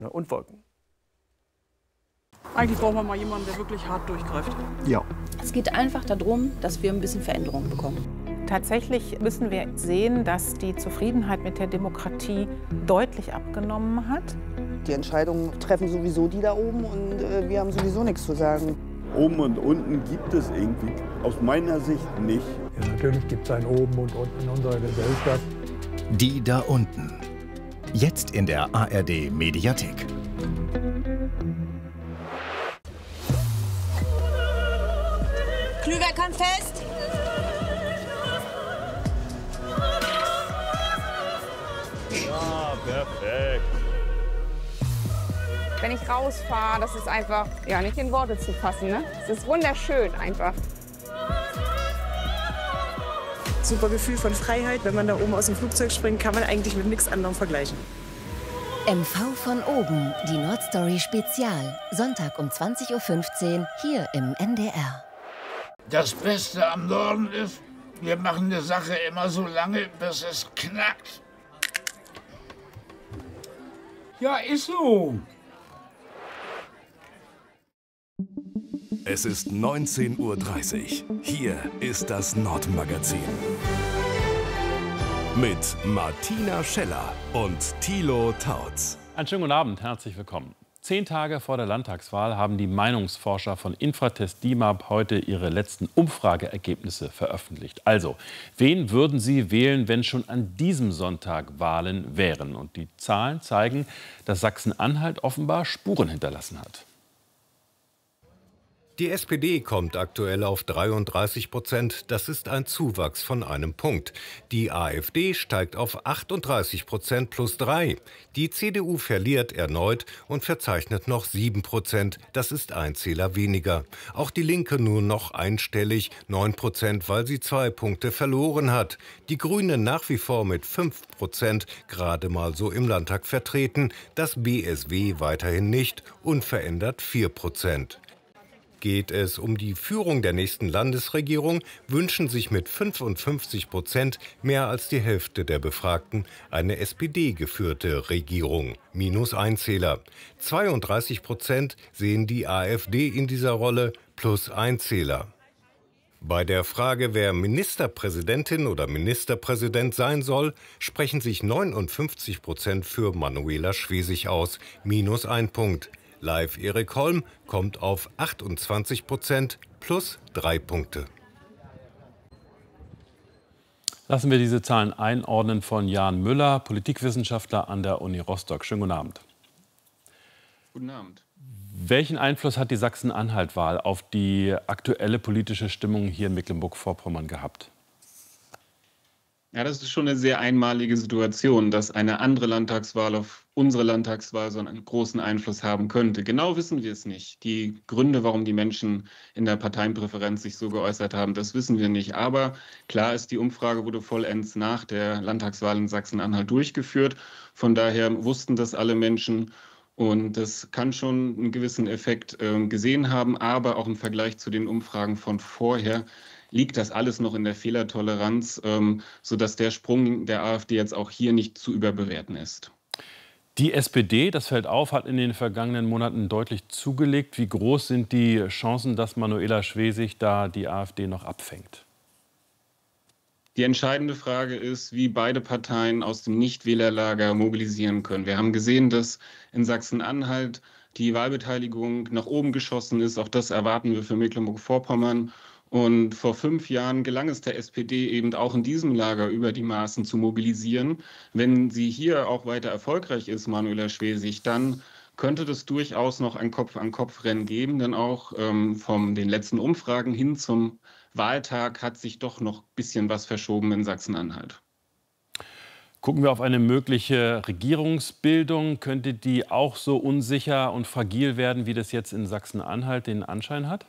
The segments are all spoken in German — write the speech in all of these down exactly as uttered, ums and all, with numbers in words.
und Wolken. Eigentlich brauchen wir mal jemanden, der wirklich hart durchgreift. Ja. Es geht einfach darum, dass wir ein bisschen Veränderung bekommen. Tatsächlich müssen wir sehen, dass die Zufriedenheit mit der Demokratie deutlich abgenommen hat. Die Entscheidungen treffen sowieso die da oben und äh, wir haben sowieso nichts zu sagen. Oben und unten gibt es irgendwie aus meiner Sicht nicht. Ja, natürlich gibt es ein Oben und Unten in unserer Gesellschaft. Die da unten. Jetzt in der A R D Mediathek. Klüver kann fest. Ja, perfekt. Wenn ich rausfahre, das ist einfach, ja, nicht in Worte zu fassen, ne? Es ist wunderschön einfach. Super Gefühl von Freiheit. Wenn man da oben aus dem Flugzeug springt, kann man eigentlich mit nichts anderem vergleichen. M V von oben, die Nordstory Spezial. Sonntag um zwanzig Uhr fünfzehn hier im N D R. Das Beste am Norden ist, wir machen eine Sache immer so lange, bis es knackt. Ja, ist so. Es ist neunzehn Uhr dreißig. Hier ist das Nordmagazin. Mit Martina Scheller und Thilo Tautz. Einen schönen guten Abend, herzlich willkommen. Zehn Tage vor der Landtagswahl haben die Meinungsforscher von Infratest DIMAP heute ihre letzten Umfrageergebnisse veröffentlicht. Also, wen würden Sie wählen, wenn schon an diesem Sonntag Wahlen wären? Und die Zahlen zeigen, dass Sachsen-Anhalt offenbar Spuren hinterlassen hat. Die S P D kommt aktuell auf dreiunddreißig Prozent. Das ist ein Zuwachs von einem Punkt. Die AfD steigt auf achtunddreißig Prozent plus drei. Die C D U verliert erneut und verzeichnet noch sieben Prozent. Das ist ein Zähler weniger. Auch die Linke nur noch einstellig, neun Prozent, weil sie zwei Punkte verloren hat. Die Grünen nach wie vor mit fünf Prozent, gerade mal so im Landtag vertreten. Das B S W weiterhin nicht, unverändert vier Prozent. Geht es um die Führung der nächsten Landesregierung, wünschen sich mit fünfundfünfzig Prozent mehr als die Hälfte der Befragten eine S P D-geführte Regierung, minus ein Zähler. zweiunddreißig Prozent sehen die AfD in dieser Rolle, plus ein Zähler. Bei der Frage, wer Ministerpräsidentin oder Ministerpräsident sein soll, sprechen sich neunundfünfzig Prozent für Manuela Schwesig aus, minus ein Punkt. Live Erik Holm kommt auf achtundzwanzig Prozent plus drei Punkte. Lassen wir diese Zahlen einordnen von Jan Müller, Politikwissenschaftler an der Uni Rostock. Schönen guten Abend. Guten Abend. Welchen Einfluss hat die Sachsen-Anhalt-Wahl auf die aktuelle politische Stimmung hier in Mecklenburg-Vorpommern gehabt? Ja, das ist schon eine sehr einmalige Situation, dass eine andere Landtagswahl auf unsere Landtagswahl so einen großen Einfluss haben könnte. Genau wissen wir es nicht. Die Gründe, warum die Menschen in der Parteienpräferenz sich so geäußert haben, das wissen wir nicht. Aber klar ist, die Umfrage wurde vollends nach der Landtagswahl in Sachsen-Anhalt durchgeführt. Von daher wussten das alle Menschen. Und das kann schon einen gewissen Effekt äh, gesehen haben, aber auch im Vergleich zu den Umfragen von vorher liegt das alles noch in der Fehlertoleranz, ähm, sodass der Sprung der AfD jetzt auch hier nicht zu überbewerten ist. Die S P D, das fällt auf, hat in den vergangenen Monaten deutlich zugelegt. Wie groß sind die Chancen, dass Manuela Schwesig da die AfD noch abfängt? Die entscheidende Frage ist, wie beide Parteien aus dem Nichtwählerlager mobilisieren können. Wir haben gesehen, dass in Sachsen-Anhalt die Wahlbeteiligung nach oben geschossen ist. Auch das erwarten wir für Mecklenburg-Vorpommern. Und vor fünf Jahren gelang es der S P D eben auch in diesem Lager über die Maßen zu mobilisieren. Wenn sie hier auch weiter erfolgreich ist, Manuela Schwesig, dann könnte das durchaus noch ein Kopf-an-Kopf-Rennen geben. Denn auch ähm, von den letzten Umfragen hin zum Wahltag hat sich doch noch ein bisschen was verschoben in Sachsen-Anhalt. Gucken wir auf eine mögliche Regierungsbildung. Könnte die auch so unsicher und fragil werden, wie das jetzt in Sachsen-Anhalt den Anschein hat?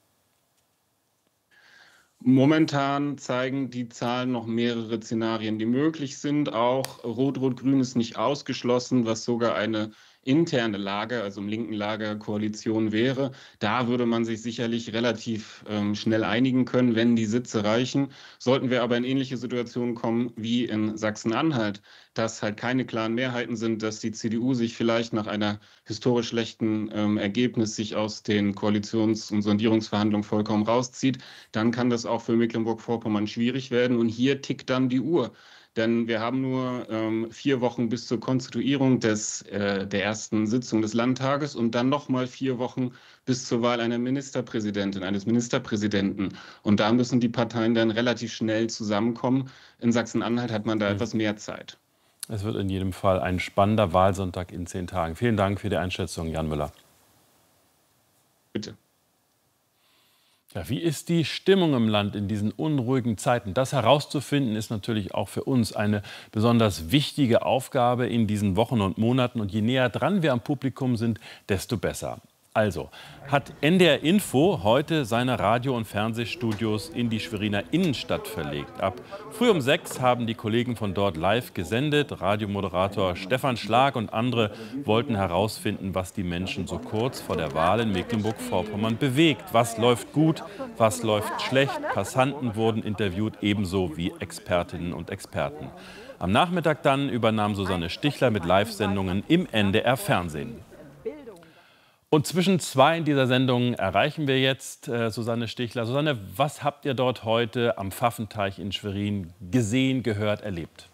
Momentan zeigen die Zahlen noch mehrere Szenarien, die möglich sind. Auch Rot-Rot-Grün ist nicht ausgeschlossen, was sogar eine interne Lager, also im linken Lager Koalition wäre, da würde man sich sicherlich relativ ähm, schnell einigen können, wenn die Sitze reichen. Sollten wir aber in ähnliche Situationen kommen wie in Sachsen-Anhalt, dass halt keine klaren Mehrheiten sind, dass die C D U sich vielleicht nach einer historisch schlechten ähm, Ergebnis sich aus den Koalitions- und Sondierungsverhandlungen vollkommen rauszieht, dann kann das auch für Mecklenburg-Vorpommern schwierig werden. Und hier tickt dann die Uhr. Denn wir haben nur ähm, vier Wochen bis zur Konstituierung des, äh, der ersten Sitzung des Landtages und dann nochmal vier Wochen bis zur Wahl einer Ministerpräsidentin, eines Ministerpräsidenten. Und da müssen die Parteien dann relativ schnell zusammenkommen. In Sachsen-Anhalt hat man da etwas mehr Zeit. Es wird in jedem Fall ein spannender Wahlsonntag in zehn Tagen. Vielen Dank für die Einschätzung, Jan Müller. Bitte. Ja, wie ist die Stimmung im Land in diesen unruhigen Zeiten? Das herauszufinden, ist natürlich auch für uns eine besonders wichtige Aufgabe in diesen Wochen und Monaten. Und je näher dran wir am Publikum sind, desto besser. Also, hat N D R Info heute seine Radio- und Fernsehstudios in die Schweriner Innenstadt verlegt. Ab früh um sechs haben die Kollegen von dort live gesendet. Radiomoderator Stefan Schlag und andere wollten herausfinden, was die Menschen so kurz vor der Wahl in Mecklenburg-Vorpommern bewegt. Was läuft gut, was läuft schlecht. Passanten wurden interviewt, ebenso wie Expertinnen und Experten. Am Nachmittag dann übernahm Susanne Stichler mit Live-Sendungen im N D R-Fernsehen. Und zwischen zwei dieser Sendungen erreichen wir jetzt äh, Susanne Stichler. Susanne, was habt ihr dort heute am Pfaffenteich in Schwerin gesehen, gehört, erlebt?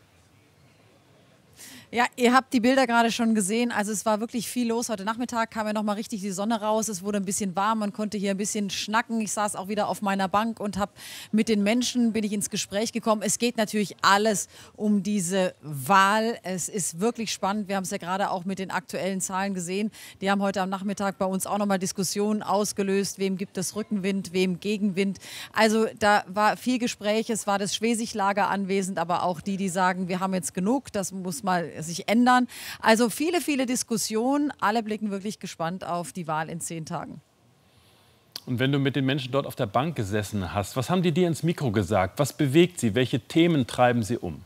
Ja, ihr habt die Bilder gerade schon gesehen. Also es war wirklich viel los. Heute Nachmittag kam ja noch mal richtig die Sonne raus. Es wurde ein bisschen warm. Man konnte hier ein bisschen schnacken. Ich saß auch wieder auf meiner Bank und habe mit den Menschen bin ich ins Gespräch gekommen. Es geht natürlich alles um diese Wahl. Es ist wirklich spannend. Wir haben es ja gerade auch mit den aktuellen Zahlen gesehen. Die haben heute am Nachmittag bei uns auch noch mal Diskussionen ausgelöst. Wem gibt es Rückenwind, wem Gegenwind? Also da war viel Gespräch. Es war das Schwesig-Lager anwesend, aber auch die, die sagen, wir haben jetzt genug. Das muss mal sich ändern. Also viele, viele Diskussionen. Alle blicken wirklich gespannt auf die Wahl in zehn Tagen. Und wenn du mit den Menschen dort auf der Bank gesessen hast, was haben die dir ins Mikro gesagt? Was bewegt sie? Welche Themen treiben sie um?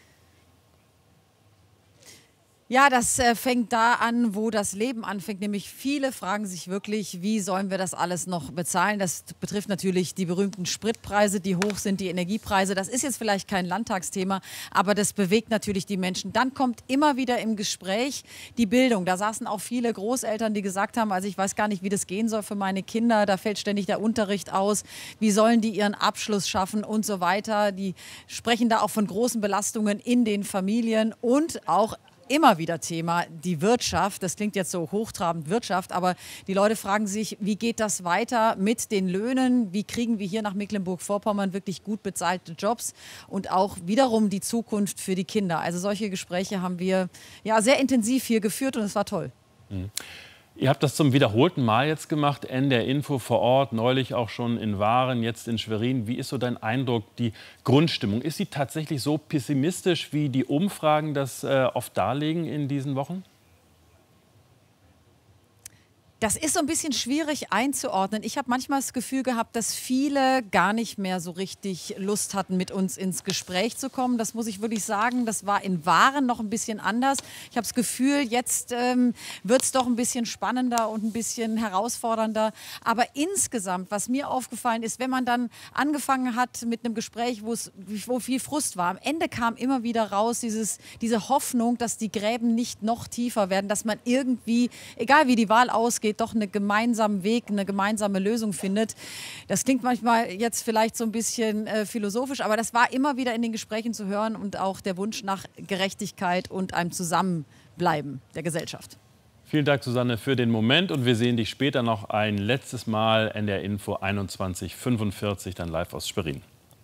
Ja, das äh, fängt da an, wo das Leben anfängt. Nämlich viele fragen sich wirklich, wie sollen wir das alles noch bezahlen? Das betrifft natürlich die berühmten Spritpreise, die hoch sind, die Energiepreise. Das ist jetzt vielleicht kein Landtagsthema, aber das bewegt natürlich die Menschen. Dann kommt immer wieder im Gespräch die Bildung. Da saßen auch viele Großeltern, die gesagt haben, also ich weiß gar nicht, wie das gehen soll für meine Kinder. Da fällt ständig der Unterricht aus. Wie sollen die ihren Abschluss schaffen und so weiter? Die sprechen da auch von großen Belastungen in den Familien und auch immer wieder Thema, die Wirtschaft. Das klingt jetzt so hochtrabend, Wirtschaft, aber die Leute fragen sich, wie geht das weiter mit den Löhnen? Wie kriegen wir hier nach Mecklenburg-Vorpommern wirklich gut bezahlte Jobs und auch wiederum die Zukunft für die Kinder? Also solche Gespräche haben wir ja sehr intensiv hier geführt und es war toll. Mhm. Ihr habt das zum wiederholten Mal jetzt gemacht, N D R Info vor Ort, neulich auch schon in Waren, jetzt in Schwerin. Wie ist so dein Eindruck, die Grundstimmung? Ist sie tatsächlich so pessimistisch, wie die Umfragen das äh, oft darlegen in diesen Wochen? Das ist so ein bisschen schwierig einzuordnen. Ich habe manchmal das Gefühl gehabt, dass viele gar nicht mehr so richtig Lust hatten, mit uns ins Gespräch zu kommen. Das muss ich wirklich sagen. Das war in Waren noch ein bisschen anders. Ich habe das Gefühl, jetzt ähm, wird es doch ein bisschen spannender und ein bisschen herausfordernder. Aber insgesamt, was mir aufgefallen ist, wenn man dann angefangen hat mit einem Gespräch, wo viel Frust war, am Ende kam immer wieder raus dieses, diese Hoffnung, dass die Gräben nicht noch tiefer werden, dass man irgendwie, egal wie die Wahl ausgeht, doch einen gemeinsamen Weg, eine gemeinsame Lösung findet. Das klingt manchmal jetzt vielleicht so ein bisschen äh, philosophisch, aber das war immer wieder in den Gesprächen zu hören und auch der Wunsch nach Gerechtigkeit und einem Zusammenbleiben der Gesellschaft. Vielen Dank, Susanne, für den Moment und wir sehen dich später noch ein letztes Mal N D R Info einundzwanzig fünfundvierzig, dann live aus Schwerin.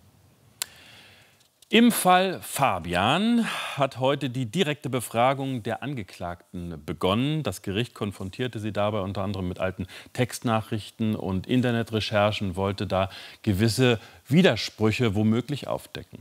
Im Fall Fabian hat heute die direkte Befragung der Angeklagten begonnen. Das Gericht konfrontierte sie dabei unter anderem mit alten Textnachrichten und Internetrecherchen, wollte da gewisse Widersprüche womöglich aufdecken.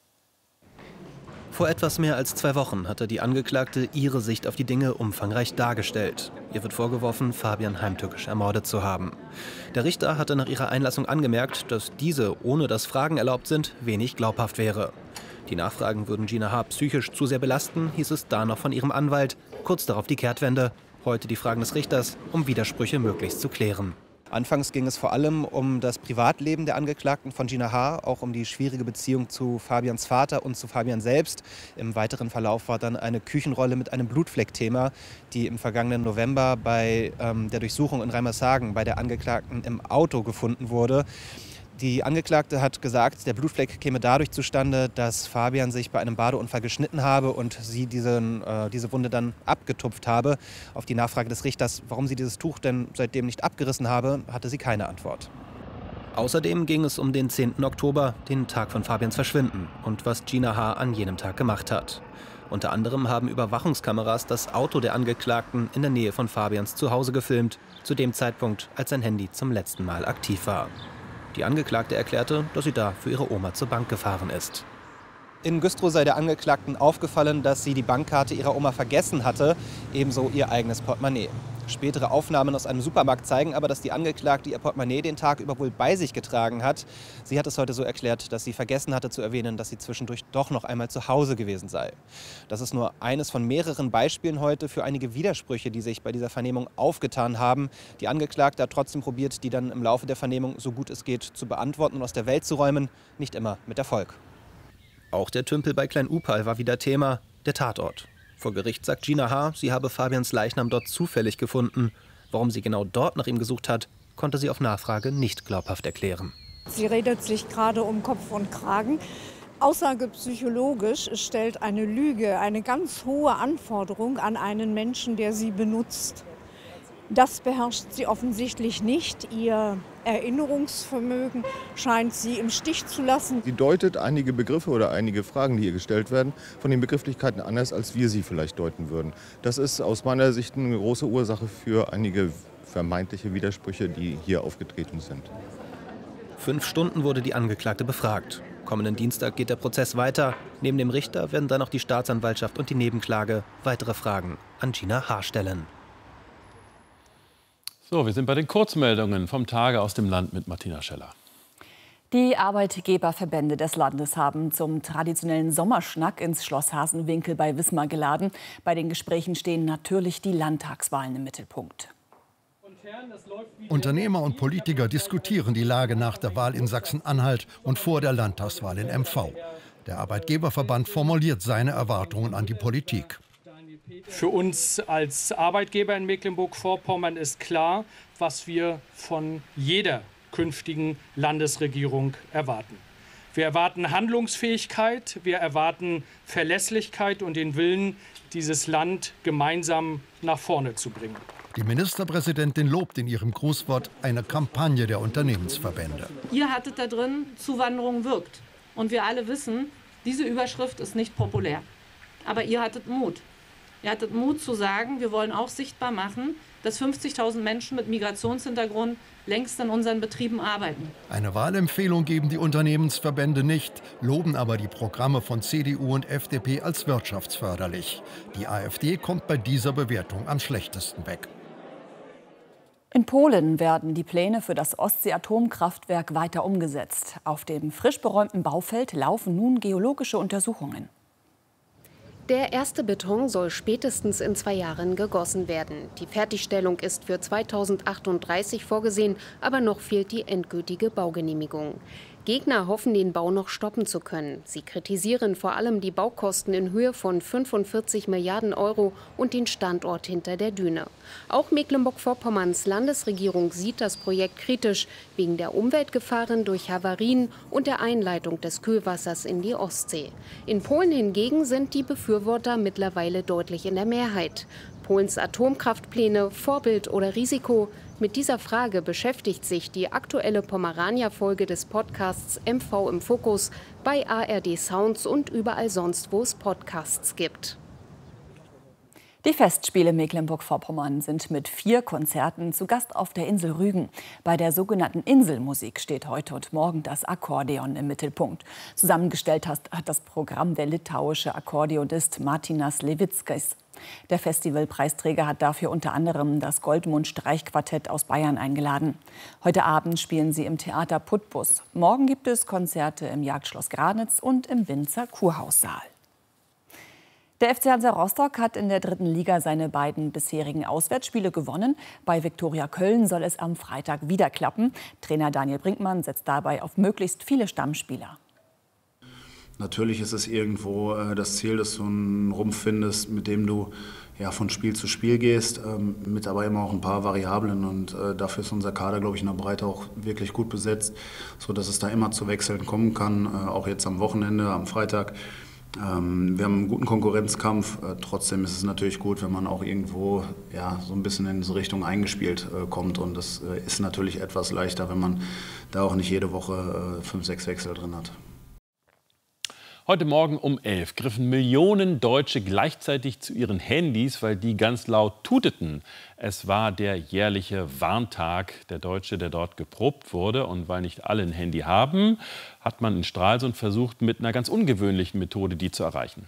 Vor etwas mehr als zwei Wochen hatte die Angeklagte ihre Sicht auf die Dinge umfangreich dargestellt. Ihr wird vorgeworfen, Fabian heimtückisch ermordet zu haben. Der Richter hatte nach ihrer Einlassung angemerkt, dass diese, ohne dass Fragen erlaubt sind, wenig glaubhaft wäre. Die Nachfragen würden Gina H. psychisch zu sehr belasten, hieß es da noch von ihrem Anwalt. Kurz darauf die Kehrtwende. Heute die Fragen des Richters, um Widersprüche möglichst zu klären. Anfangs ging es vor allem um das Privatleben der Angeklagten von Gina H., auch um die schwierige Beziehung zu Fabians Vater und zu Fabian selbst. Im weiteren Verlauf war dann eine Küchenrolle mit einem Blutfleck-Thema, die im vergangenen November bei ähm, der Durchsuchung in Reimershagen bei der Angeklagten im Auto gefunden wurde. Die Angeklagte hat gesagt, der Blutfleck käme dadurch zustande, dass Fabian sich bei einem Badeunfall geschnitten habe und sie diesen, äh, diese Wunde dann abgetupft habe. Auf die Nachfrage des Richters, warum sie dieses Tuch denn seitdem nicht abgerissen habe, hatte sie keine Antwort. Außerdem ging es um den zehnten Oktober, den Tag von Fabians Verschwinden und was Gina H. an jenem Tag gemacht hat. Unter anderem haben Überwachungskameras das Auto der Angeklagten in der Nähe von Fabians Zuhause gefilmt, zu dem Zeitpunkt, als sein Handy zum letzten Mal aktiv war. Die Angeklagte erklärte, dass sie da für ihre Oma zur Bank gefahren ist. In Güstrow sei der Angeklagten aufgefallen, dass sie die Bankkarte ihrer Oma vergessen hatte, ebenso ihr eigenes Portemonnaie. Spätere Aufnahmen aus einem Supermarkt zeigen aber, dass die Angeklagte ihr Portemonnaie den Tag über wohl bei sich getragen hat. Sie hat es heute so erklärt, dass sie vergessen hatte zu erwähnen, dass sie zwischendurch doch noch einmal zu Hause gewesen sei. Das ist nur eines von mehreren Beispielen heute für einige Widersprüche, die sich bei dieser Vernehmung aufgetan haben. Die Angeklagte hat trotzdem probiert, die dann im Laufe der Vernehmung so gut es geht zu beantworten und aus der Welt zu räumen, nicht immer mit Erfolg. Auch der Tümpel bei Klein-Upal war wieder Thema, der Tatort. Vor Gericht sagt Gina H., sie habe Fabians Leichnam dort zufällig gefunden. Warum sie genau dort nach ihm gesucht hat, konnte sie auf Nachfrage nicht glaubhaft erklären. Sie redet sich gerade um Kopf und Kragen. Aussagepsychologisch stellt eine Lüge eine ganz hohe Anforderung an einen Menschen, der sie benutzt. Das beherrscht sie offensichtlich nicht. Ihr Erinnerungsvermögen scheint sie im Stich zu lassen. Sie deutet einige Begriffe oder einige Fragen, die hier gestellt werden, von den Begrifflichkeiten anders, als wir sie vielleicht deuten würden. Das ist aus meiner Sicht eine große Ursache für einige vermeintliche Widersprüche, die hier aufgetreten sind. Fünf Stunden wurde die Angeklagte befragt. Kommenden Dienstag geht der Prozess weiter. Neben dem Richter werden dann auch die Staatsanwaltschaft und die Nebenklage weitere Fragen an Gina H. stellen. So, wir sind bei den Kurzmeldungen vom Tage aus dem Land mit Martina Scheller. Die Arbeitgeberverbände des Landes haben zum traditionellen Sommerschnack ins Schloss Hasenwinkel bei Wismar geladen. Bei den Gesprächen stehen natürlich die Landtagswahlen im Mittelpunkt. Unternehmer und Politiker diskutieren die Lage nach der Wahl in Sachsen-Anhalt und vor der Landtagswahl in M V. Der Arbeitgeberverband formuliert seine Erwartungen an die Politik. Für uns als Arbeitgeber in Mecklenburg-Vorpommern ist klar, was wir von jeder künftigen Landesregierung erwarten. Wir erwarten Handlungsfähigkeit, wir erwarten Verlässlichkeit und den Willen, dieses Land gemeinsam nach vorne zu bringen. Die Ministerpräsidentin lobt in ihrem Grußwort eine Kampagne der Unternehmensverbände. Ihr hattet da drin, Zuwanderung wirkt. Und wir alle wissen, diese Überschrift ist nicht populär. Aber ihr hattet Mut. Ihr hattet Mut zu sagen, wir wollen auch sichtbar machen, dass fünfzigtausend Menschen mit Migrationshintergrund längst in unseren Betrieben arbeiten. Eine Wahlempfehlung geben die Unternehmensverbände nicht, loben aber die Programme von C D U und F D P als wirtschaftsförderlich. Die AfD kommt bei dieser Bewertung am schlechtesten weg. In Polen werden die Pläne für das Ostsee-Atomkraftwerk weiter umgesetzt. Auf dem frisch beräumten Baufeld laufen nun geologische Untersuchungen. Der erste Beton soll spätestens in zwei Jahren gegossen werden. Die Fertigstellung ist für zweitausendachtunddreißig vorgesehen, aber noch fehlt die endgültige Baugenehmigung. Gegner hoffen, den Bau noch stoppen zu können. Sie kritisieren vor allem die Baukosten in Höhe von fünfundvierzig Milliarden Euro und den Standort hinter der Düne. Auch Mecklenburg-Vorpommerns Landesregierung sieht das Projekt kritisch, wegen der Umweltgefahren durch Havarien und der Einleitung des Kühlwassers in die Ostsee. In Polen hingegen sind die Befürworter mittlerweile deutlich in der Mehrheit. Polens Atomkraftpläne, Vorbild oder Risiko? Mit dieser Frage beschäftigt sich die aktuelle Pomerania-Folge des Podcasts M V im Fokus bei A R D Sounds und überall sonst, wo es Podcasts gibt. Die Festspiele Mecklenburg-Vorpommern sind mit vier Konzerten zu Gast auf der Insel Rügen. Bei der sogenannten Inselmusik steht heute und morgen das Akkordeon im Mittelpunkt. Zusammengestellt hat das Programm der litauische Akkordeonist Martinas Levickis. Der Festivalpreisträger hat dafür unter anderem das Goldmund-Streichquartett aus Bayern eingeladen. Heute Abend spielen sie im Theater Putbus. Morgen gibt es Konzerte im Jagdschloss Granitz und im Winzer Kurhaussaal. Der F C Hansa Rostock hat in der dritten Liga seine beiden bisherigen Auswärtsspiele gewonnen. Bei Viktoria Köln soll es am Freitag wieder klappen. Trainer Daniel Brinkmann setzt dabei auf möglichst viele Stammspieler. Natürlich ist es irgendwo äh, das Ziel, dass du einen Rumpf findest, mit dem du ja, von Spiel zu Spiel gehst, ähm, mit aber immer auch ein paar Variablen. Und äh, dafür ist unser Kader, glaube ich, in der Breite auch wirklich gut besetzt, sodass es da immer zu Wechseln kommen kann, äh, auch jetzt am Wochenende, am Freitag. Ähm, wir haben einen guten Konkurrenzkampf, äh, trotzdem ist es natürlich gut, wenn man auch irgendwo ja, so ein bisschen in so Richtung eingespielt äh, kommt. Und das äh, ist natürlich etwas leichter, wenn man da auch nicht jede Woche äh, fünf, sechs Wechsel drin hat. Heute Morgen um elf griffen Millionen Deutsche gleichzeitig zu ihren Handys, weil die ganz laut tuteten. Es war der jährliche Warntag der Deutsche, der dort geprobt wurde. Und weil nicht alle ein Handy haben, hat man in Stralsund versucht, mit einer ganz ungewöhnlichen Methode die zu erreichen.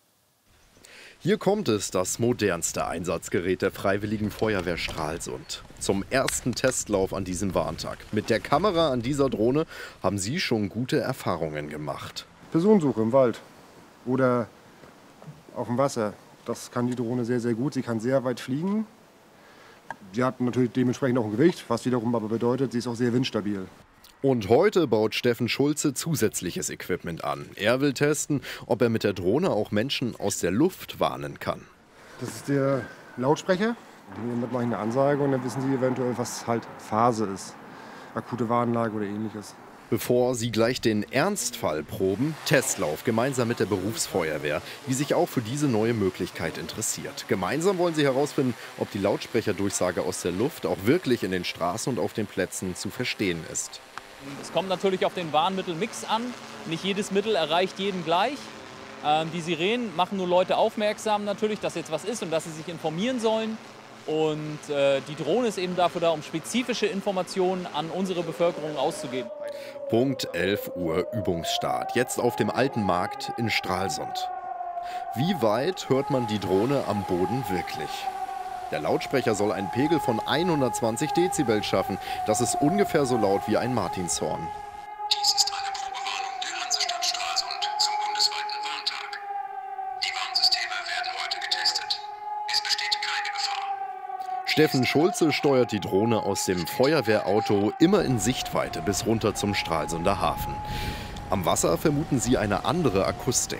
Hier kommt es, das modernste Einsatzgerät der Freiwilligen Feuerwehr Stralsund. Zum ersten Testlauf an diesem Warntag. Mit der Kamera an dieser Drohne haben Sie schon gute Erfahrungen gemacht. Personensuche im Wald oder auf dem Wasser. Das kann die Drohne sehr, sehr gut. Sie kann sehr weit fliegen. Sie hat natürlich dementsprechend auch ein Gewicht, was wiederum aber bedeutet, sie ist auch sehr windstabil. Und heute baut Steffen Schulze zusätzliches Equipment an. Er will testen, ob er mit der Drohne auch Menschen aus der Luft warnen kann. Das ist der Lautsprecher. Hiermit mache ich eine Ansage und dann wissen Sie eventuell, was halt Phase ist. Akute Warnlage oder ähnliches. Bevor Sie gleich den Ernstfall proben, Testlauf gemeinsam mit der Berufsfeuerwehr, die sich auch für diese neue Möglichkeit interessiert. Gemeinsam wollen Sie herausfinden, ob die Lautsprecherdurchsage aus der Luft auch wirklich in den Straßen und auf den Plätzen zu verstehen ist. Es kommt natürlich auf den Warnmittelmix an. Nicht jedes Mittel erreicht jeden gleich. Ähm, die Sirenen machen nur Leute aufmerksam natürlich, dass jetzt was ist und dass sie sich informieren sollen. Und äh, die Drohne ist eben dafür da, um spezifische Informationen an unsere Bevölkerung auszugeben. Punkt elf Uhr Übungsstart, jetzt auf dem Alten Markt in Stralsund. Wie weit hört man die Drohne am Boden wirklich? Der Lautsprecher soll einen Pegel von hundertzwanzig Dezibel schaffen. Das ist ungefähr so laut wie ein Martinshorn. Dies ist eine Probewarnung der Hansestadt Stralsund zum bundesweiten Warntag. Die Warnsysteme werden heute getestet. Es besteht keine Gefahr. Steffen Schulze steuert die Drohne aus dem Feuerwehrauto immer in Sichtweite bis runter zum Stralsunder Hafen. Am Wasser vermuten sie eine andere Akustik.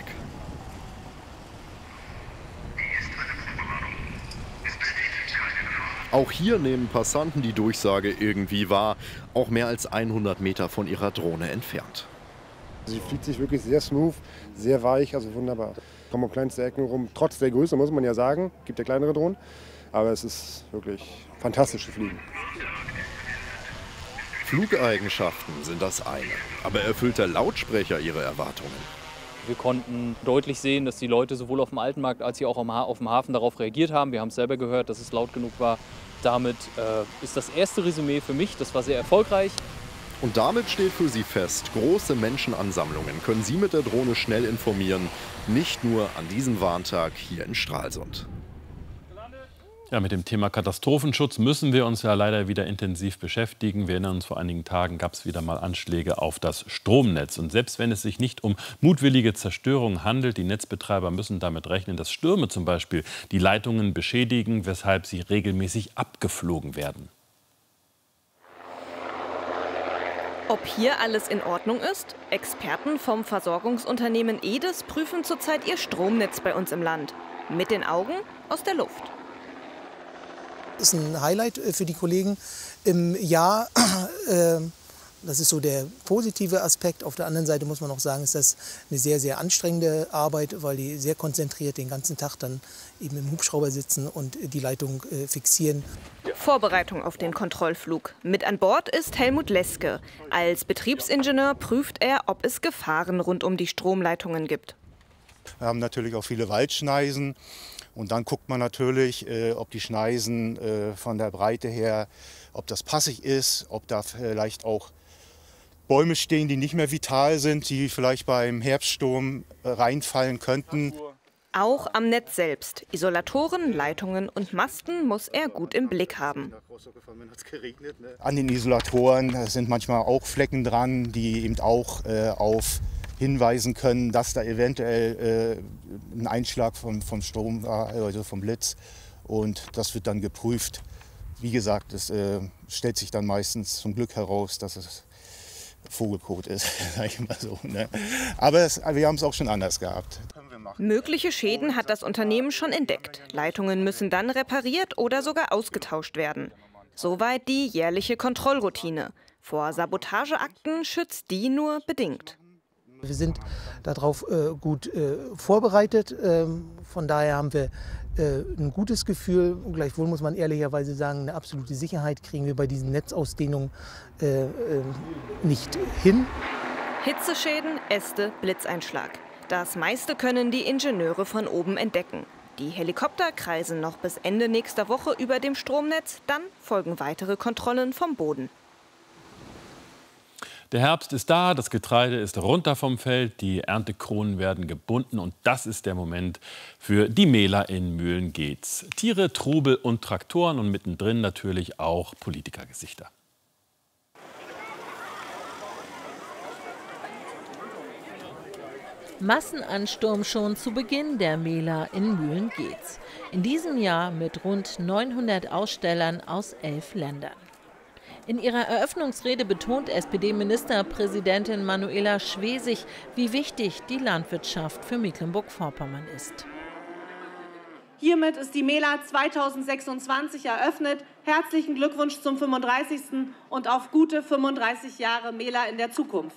Auch hier nehmen Passanten die Durchsage irgendwie wahr, auch mehr als hundert Meter von ihrer Drohne entfernt. Sie fliegt sich wirklich sehr smooth, sehr weich, also wunderbar. Kommen auf kleinste Ecken rum, trotz der Größe muss man ja sagen, gibt ja kleinere Drohnen, aber es ist wirklich fantastisch zu fliegen. Flugeigenschaften sind das eine, aber erfüllt der Lautsprecher ihre Erwartungen? Wir konnten deutlich sehen, dass die Leute sowohl auf dem Alten Markt als auch auf dem Hafen darauf reagiert haben. Wir haben es selber gehört, dass es laut genug war. Damit äh, ist das erste Resümee für mich, das war sehr erfolgreich. Und damit steht für Sie fest, große Menschenansammlungen können Sie mit der Drohne schnell informieren, nicht nur an diesem Warntag hier in Stralsund. Ja, mit dem Thema Katastrophenschutz müssen wir uns ja leider wieder intensiv beschäftigen. Wir erinnern uns, vor einigen Tagen gab es wieder mal Anschläge auf das Stromnetz. Und selbst wenn es sich nicht um mutwillige Zerstörung handelt, die Netzbetreiber müssen damit rechnen, dass Stürme zum Beispiel die Leitungen beschädigen, weshalb sie regelmäßig abgeflogen werden. Ob hier alles in Ordnung ist? Experten vom Versorgungsunternehmen E D I S prüfen zurzeit ihr Stromnetz bei uns im Land. Mit den Augen aus der Luft. Das ist ein Highlight für die Kollegen im Jahr. Das ist so der positive Aspekt. Auf der anderen Seite muss man auch sagen, ist das eine sehr, sehr anstrengende Arbeit, weil die sehr konzentriert den ganzen Tag dann eben im Hubschrauber sitzen und die Leitung fixieren. Vorbereitung auf den Kontrollflug. Mit an Bord ist Helmut Leske. Als Betriebsingenieur prüft er, ob es Gefahren rund um die Stromleitungen gibt. Wir haben natürlich auch viele Waldschneisen. Und dann guckt man natürlich, äh, ob die Schneisen äh, von der Breite her, ob das passig ist, ob da vielleicht auch Bäume stehen, die nicht mehr vital sind, die vielleicht beim Herbststurm äh, reinfallen könnten. Auch am Netz selbst. Isolatoren, Leitungen und Masten muss er gut im Blick haben. An den Isolatoren sind manchmal auch Flecken dran, die eben auch äh, auf hinweisen können, dass da eventuell äh, ein Einschlag vom, vom Strom war, also vom Blitz. Und das wird dann geprüft. Wie gesagt, es äh, stellt sich dann meistens zum Glück heraus, dass es Vogelkot ist, sag ich mal so. Ne? Aber es, wir haben es auch schon anders gehabt. Mögliche Schäden hat das Unternehmen schon entdeckt. Leitungen müssen dann repariert oder sogar ausgetauscht werden. Soweit die jährliche Kontrollroutine. Vor Sabotageakten schützt die nur bedingt. Wir sind darauf äh, gut äh, vorbereitet. Ähm, von daher haben wir äh, ein gutes Gefühl. Gleichwohl muss man ehrlicherweise sagen, eine absolute Sicherheit kriegen wir bei diesen Netzausdehnungen äh, äh, nicht hin. Hitzeschäden, Äste, Blitzeinschlag. Das meiste können die Ingenieure von oben entdecken. Die Helikopter kreisen noch bis Ende nächster Woche über dem Stromnetz. Dann folgen weitere Kontrollen vom Boden. Der Herbst ist da, das Getreide ist runter vom Feld, die Erntekronen werden gebunden und das ist der Moment für die Mähler in Mühlen-Geetz. Tiere, Trubel und Traktoren und mittendrin natürlich auch Politikergesichter. Massenansturm schon zu Beginn der Mähler in Mühlen-Geetz. In diesem Jahr mit rund neunhundert Ausstellern aus elf Ländern. In ihrer Eröffnungsrede betont S P D-Ministerpräsidentin Manuela Schwesig, wie wichtig die Landwirtschaft für Mecklenburg-Vorpommern ist. Hiermit ist die Mähler zweitausendsechsundzwanzig eröffnet. Herzlichen Glückwunsch zum fünfunddreißigsten und auf gute fünfunddreißig Jahre Mähler in der Zukunft.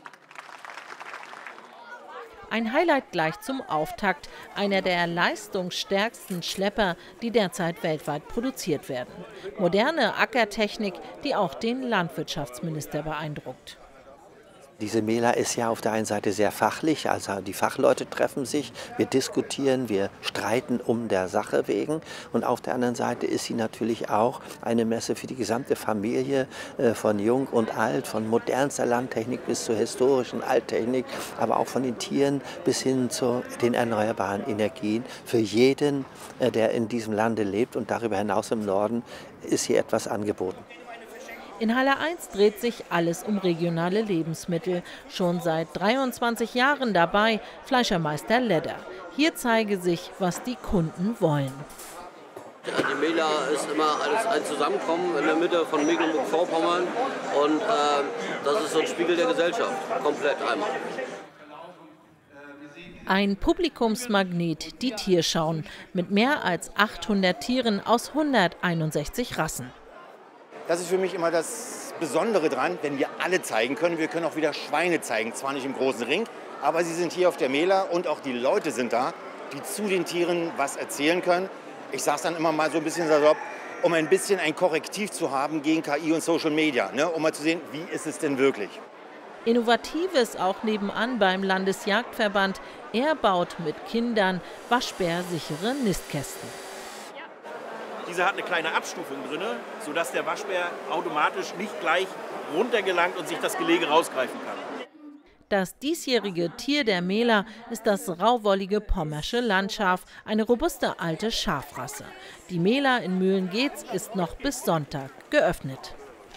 Ein Highlight gleich zum Auftakt, einer der leistungsstärksten Schlepper, die derzeit weltweit produziert werden. Moderne Ackertechnik, die auch den Landwirtschaftsminister beeindruckt. Diese Mähler ist ja auf der einen Seite sehr fachlich, also die Fachleute treffen sich, wir diskutieren, wir streiten um der Sache wegen. Und auf der anderen Seite ist sie natürlich auch eine Messe für die gesamte Familie, von Jung und Alt, von modernster Landtechnik bis zur historischen Alttechnik, aber auch von den Tieren bis hin zu den erneuerbaren Energien. Für jeden, der in diesem Lande lebt und darüber hinaus im Norden, ist hier etwas angeboten. In Halle eins dreht sich alles um regionale Lebensmittel. Schon seit dreiundzwanzig Jahren dabei Fleischermeister Ledder. Hier zeige sich, was die Kunden wollen. Die Mähler ist immer alles ein Zusammenkommen in der Mitte von Mecklenburg-Vorpommern. Und äh, das ist so ein Spiegel der Gesellschaft, komplett einmal. Ein Publikumsmagnet, die Tierschauen, mit mehr als achthundert Tieren aus hunderteinundsechzig Rassen. Das ist für mich immer das Besondere dran, wenn wir alle zeigen können. Wir können auch wieder Schweine zeigen, zwar nicht im großen Ring, aber sie sind hier auf der Mähler und auch die Leute sind da, die zu den Tieren was erzählen können. Ich sage es dann immer mal so ein bisschen salopp, um ein bisschen ein Korrektiv zu haben gegen K I und Social Media, ne? Um mal zu sehen, wie ist es denn wirklich. Innovatives auch nebenan beim Landesjagdverband. Er baut mit Kindern waschbärsichere Nistkästen. Dieser hat eine kleine Abstufung drin, sodass der Waschbär automatisch nicht gleich runtergelangt und sich das Gelege rausgreifen kann. Das diesjährige Tier der Mähler ist das rauwollige Pommersche Landschaf, eine robuste alte Schafrasse. Die Mähler in Mühlen-Geetz ist noch bis Sonntag geöffnet.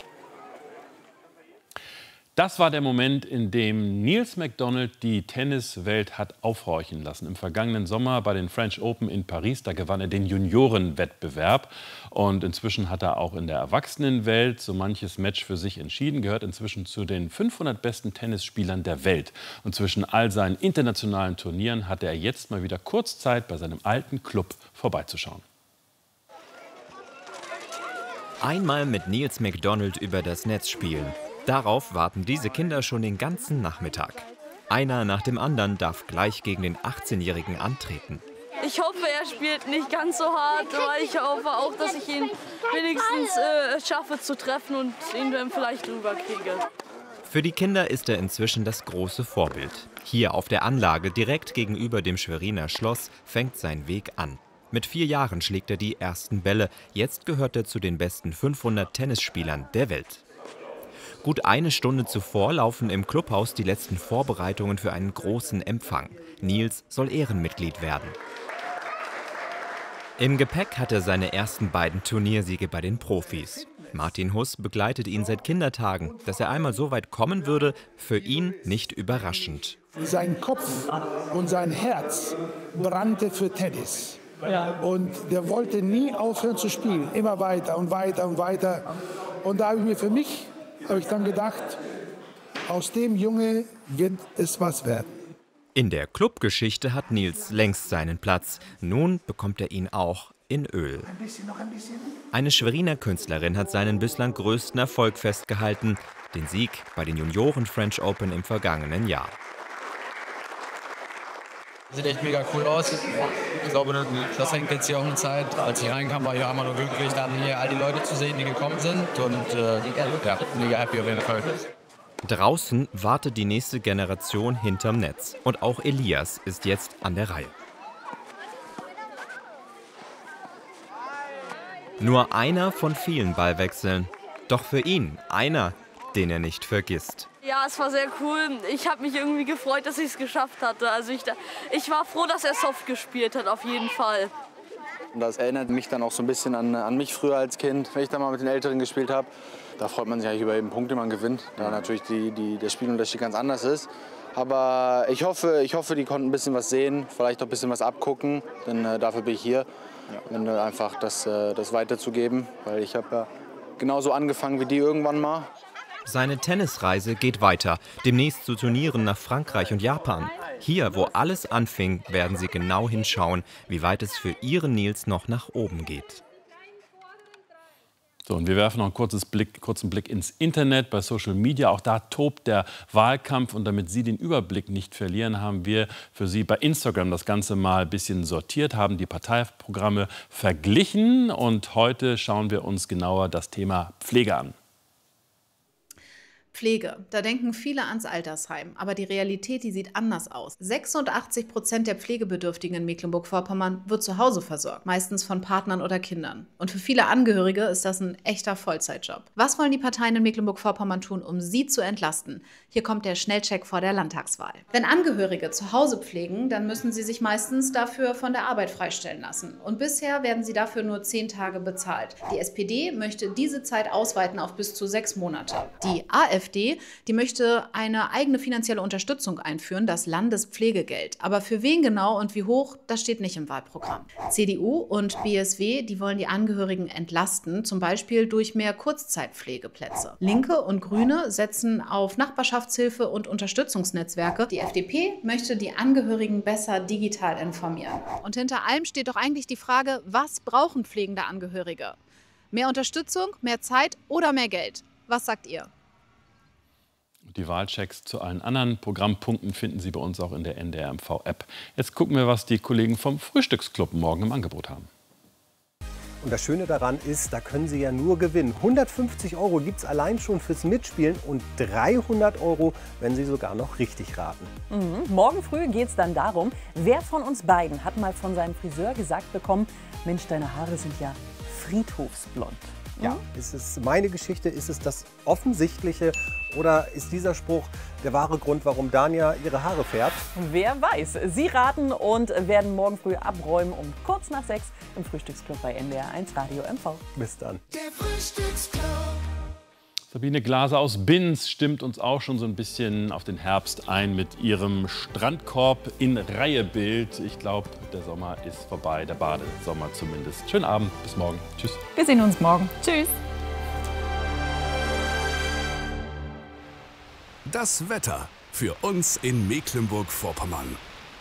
Das war der Moment, in dem Niels McDonald die Tenniswelt hat aufhorchen lassen. Im vergangenen Sommer bei den French Open in Paris, da gewann er den Juniorenwettbewerb. Und inzwischen hat er auch in der Erwachsenenwelt so manches Match für sich entschieden, gehört inzwischen zu den fünfhundert besten Tennisspielern der Welt. Und zwischen all seinen internationalen Turnieren hatte er jetzt mal wieder kurz Zeit, bei seinem alten Club vorbeizuschauen. Einmal mit Niels McDonald über das Netz spielen. Darauf warten diese Kinder schon den ganzen Nachmittag. Einer nach dem anderen darf gleich gegen den achtzehnjährigen antreten. Ich hoffe, er spielt nicht ganz so hart, aber ich hoffe auch, dass ich ihn wenigstens äh, schaffe zu treffen und ihn dann vielleicht rüberkriege. Für die Kinder ist er inzwischen das große Vorbild. Hier auf der Anlage direkt gegenüber dem Schweriner Schloss fängt sein Weg an. Mit vier Jahren schlägt er die ersten Bälle. Jetzt gehört er zu den besten fünfhundert Tennisspielern der Welt. Gut eine Stunde zuvor laufen im Clubhaus die letzten Vorbereitungen für einen großen Empfang. Niels soll Ehrenmitglied werden. Im Gepäck hat er seine ersten beiden Turniersiege bei den Profis. Martin Huss begleitet ihn seit Kindertagen. Dass er einmal so weit kommen würde, für ihn nicht überraschend. Sein Kopf und sein Herz brannte für Tennis. Und der wollte nie aufhören zu spielen. Immer weiter und weiter und weiter. Und da habe ich mir für mich habe ich dann gedacht, aus dem Junge wird es was werden. In der Clubgeschichte hat Niels längst seinen Platz. Nun bekommt er ihn auch in Öl. Ein bisschen, noch ein bisschen. Eine Schweriner Künstlerin hat seinen bislang größten Erfolg festgehalten, den Sieg bei den Junioren French Open im vergangenen Jahr. Sieht echt mega cool aus. Ich glaube, das hängt jetzt hier auch eine Zeit. Als ich reinkam, war ich auch immer nur glücklich, dann hier all die Leute zu sehen, die gekommen sind. Und äh, ja, mega happy auf jeden Fall. Draußen wartet die nächste Generation hinterm Netz. Und auch Elias ist jetzt an der Reihe. Nur einer von vielen Ballwechseln. Doch für ihn einer, den er nicht vergisst. Ja, es war sehr cool. Ich habe mich irgendwie gefreut, dass ich es geschafft hatte. Also ich, ich war froh, dass er soft gespielt hat, auf jeden Fall. Und das erinnert mich dann auch so ein bisschen an, an mich früher als Kind, wenn ich da mal mit den Älteren gespielt habe. Da freut man sich eigentlich über jeden Punkt, den man gewinnt, da natürlich die, die, der Spielunterschied ganz anders ist. Aber ich hoffe, ich hoffe, die konnten ein bisschen was sehen, vielleicht auch ein bisschen was abgucken, denn äh, dafür bin ich hier. Und äh, einfach das, äh, das weiterzugeben, weil ich habe ja genauso angefangen wie die irgendwann mal. Seine Tennisreise geht weiter, demnächst zu Turnieren nach Frankreich und Japan. Hier, wo alles anfing, werden sie genau hinschauen, wie weit es für ihren Niels noch nach oben geht. So, und wir werfen noch einen kurzes Blick, kurzen Blick ins Internet, bei Social Media. Auch da tobt der Wahlkampf. Und damit Sie den Überblick nicht verlieren, haben wir für Sie bei Instagram das Ganze mal ein bisschen sortiert, haben die Parteiprogramme verglichen. Und heute schauen wir uns genauer das Thema Pflege an. Pflege. Da denken viele ans Altersheim. Aber die Realität, die sieht anders aus. sechsundachtzig Prozent der Pflegebedürftigen in Mecklenburg-Vorpommern wird zu Hause versorgt, meistens von Partnern oder Kindern. Und für viele Angehörige ist das ein echter Vollzeitjob. Was wollen die Parteien in Mecklenburg-Vorpommern tun, um sie zu entlasten? Hier kommt der Schnellcheck vor der Landtagswahl. Wenn Angehörige zu Hause pflegen, dann müssen sie sich meistens dafür von der Arbeit freistellen lassen. Und bisher werden sie dafür nur zehn Tage bezahlt. Die S P D möchte diese Zeit ausweiten auf bis zu sechs Monate. Die AfD, die möchte eine eigene finanzielle Unterstützung einführen, das Landespflegegeld. Aber für wen genau und wie hoch, das steht nicht im Wahlprogramm. C D U und B S W, die wollen die Angehörigen entlasten, zum Beispiel durch mehr Kurzzeitpflegeplätze. Linke und Grüne setzen auf Nachbarschaftshilfe und Unterstützungsnetzwerke. Die F D P möchte die Angehörigen besser digital informieren. Und hinter allem steht doch eigentlich die Frage, was brauchen pflegende Angehörige? Mehr Unterstützung, mehr Zeit oder mehr Geld? Was sagt ihr? Die Wahlchecks zu allen anderen Programmpunkten finden Sie bei uns auch in der N D R M V-App. Jetzt gucken wir, was die Kollegen vom Frühstücksclub morgen im Angebot haben. Und das Schöne daran ist, da können Sie ja nur gewinnen. hundertfünfzig Euro gibt es allein schon fürs Mitspielen und dreihundert Euro, wenn Sie sogar noch richtig raten. Mhm. Morgen früh geht es dann darum, wer von uns beiden hat mal von seinem Friseur gesagt bekommen, Mensch, deine Haare sind ja friedhofsblond. Ja, ist es meine Geschichte, ist es das Offensichtliche oder ist dieser Spruch der wahre Grund, warum Dania ihre Haare färbt? Wer weiß. Sie raten und werden morgen früh abräumen um kurz nach sechs im Frühstücksclub bei N D R eins Radio M V. Bis dann. Der Frühstücksclub. Sabine Glaser aus Binz stimmt uns auch schon so ein bisschen auf den Herbst ein mit ihrem Strandkorb in Reihebild. Ich glaube, der Sommer ist vorbei, der Badesommer zumindest. Schönen Abend, bis morgen. Tschüss. Wir sehen uns morgen. Tschüss. Das Wetter für uns in Mecklenburg-Vorpommern.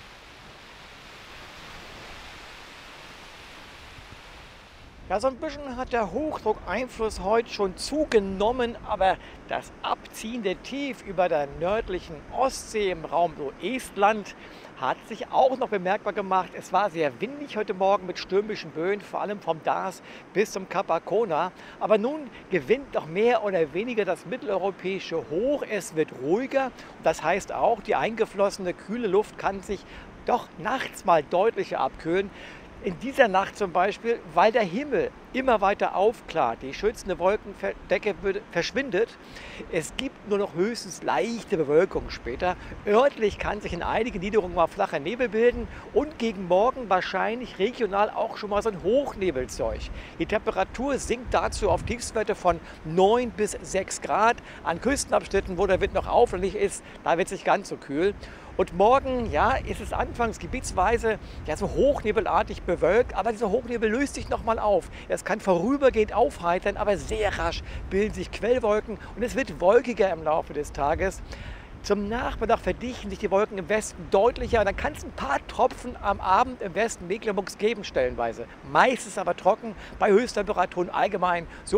Ja, so ein bisschen hat der Hochdruckeinfluss heute schon zugenommen, aber das abziehende Tief über der nördlichen Ostsee im Raum so Estland hat sich auch noch bemerkbar gemacht. Es war sehr windig heute Morgen mit stürmischen Böen, vor allem vom Dars bis zum Kap Arkona. Aber nun gewinnt doch mehr oder weniger das mitteleuropäische Hoch. Es wird ruhiger. Das heißt auch, die eingeflossene kühle Luft kann sich doch nachts mal deutlicher abkühlen. In dieser Nacht zum Beispiel, weil der Himmel immer weiter aufklart, die schützende Wolkendecke verschwindet. Es gibt nur noch höchstens leichte Bewölkung später. Örtlich kann sich in einigen Niederungen mal flacher Nebel bilden und gegen Morgen wahrscheinlich regional auch schon mal so ein Hochnebelzeug. Die Temperatur sinkt dazu auf Tiefstwerte von neun bis sechs Grad. An Küstenabschnitten, wo der Wind noch aufläufig ist, da wird es nicht ganz so kühl. Und morgen, ja, ist es anfangs gebietsweise ja, so hochnebelartig bewölkt, aber dieser Hochnebel löst sich nochmal auf. Es kann vorübergehend aufheitern, aber sehr rasch bilden sich Quellwolken und es wird wolkiger im Laufe des Tages. Zum Nachmittag verdichten sich die Wolken im Westen deutlicher. Dann kann es ein paar Tropfen am Abend im Westen Mecklenburgs geben, stellenweise. Meistens aber trocken, bei Höchsttemperaturen allgemein so